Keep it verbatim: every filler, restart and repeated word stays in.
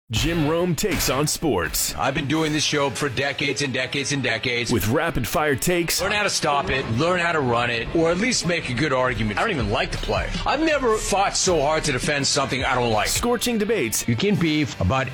Jim Rome takes on sports. I've been doing this show for decades and decades and decades. With rapid-fire takes. Learn how to stop it, learn how to run it, or at least make a good argument. I don't even like to play. I've never fought so hard to defend something I don't like. Scorching debates. You can beef about